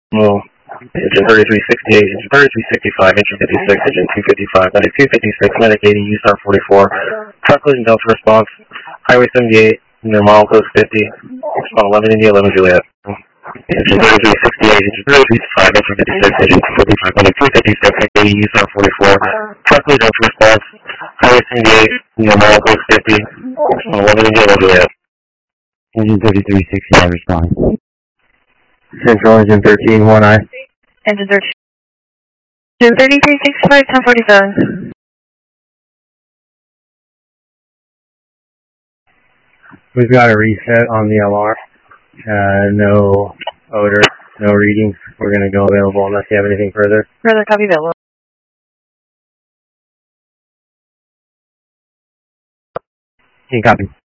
Well, engine 3368, engine 3365, engine 56, engine 255, 9256, medic 80, USAR 44, truck collision delta response, highway 78, near mile code 50, spawn 11 India, 11 Juliet. Engine 3368, engine 3365, engine 56, engine 255, medic 256, medic 80, USAR 44, truck collision delta response, highway 78, near mile code 50, spawn 11 India, 11 Juliet. Engine 3369 respond. Central engine 13, 1I. Engine 3365, 1047. We've got a reset on the LR. No odor, no readings. We're going to go available unless you have anything further. Further copy available. You can copy.